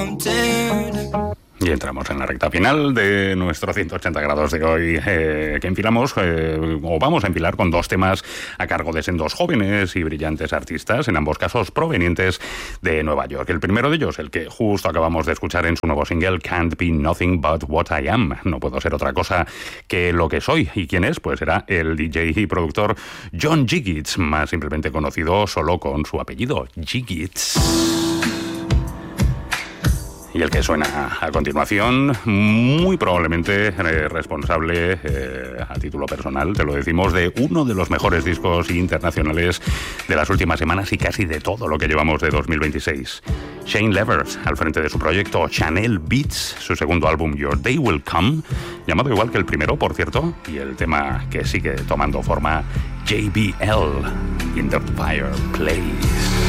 Y entramos en la recta final de nuestro 180 grados de hoy, que enfilamos, o vamos a enfilar con dos temas a cargo de sendos jóvenes y brillantes artistas, en ambos casos provenientes de Nueva York. El primero de ellos, el que justo acabamos de escuchar en su nuevo single, Can't Be Nothing But What I Am. No puedo ser otra cosa que lo que soy. ¿Y quién es? Pues será el DJ y productor John Jigitz, más simplemente conocido solo con su apellido, Jigitz. Y el que suena a continuación, muy probablemente responsable, a título personal, te lo decimos, de uno de los mejores discos internacionales de las últimas semanas y casi de todo lo que llevamos de 2026. Shane Levers, al frente de su proyecto Chanel Beats, su segundo álbum Your Day Will Come, llamado igual que el primero, por cierto, y el tema que sigue tomando forma, JBL, In The Fireplace.